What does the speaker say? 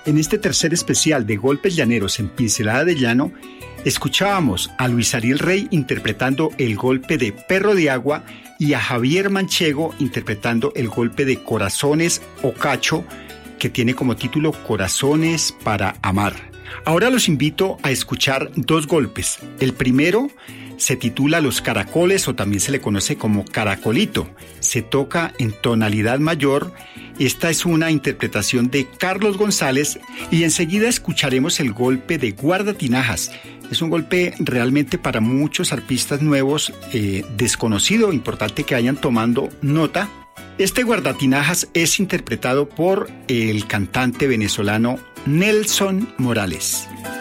En este tercer especial de Golpes Llaneros en Pincelada de Llano, escuchábamos a Luis Ariel Rey interpretando el golpe de Perro de Agua y a Javier Manchego interpretando el golpe de Corazones o Cacho, que tiene como título Corazones para Amar. Ahora los invito a escuchar dos golpes. El primero se titula Los Caracoles, o también se le conoce como Caracolito. Se toca en tonalidad mayor. Esta es una interpretación de Carlos González y enseguida escucharemos el golpe de Guardatinajas. Es un golpe realmente para muchos arpistas nuevos, desconocido, importante que vayan tomando nota. Este Guardatinajas es interpretado por el cantante venezolano Nelson Morales.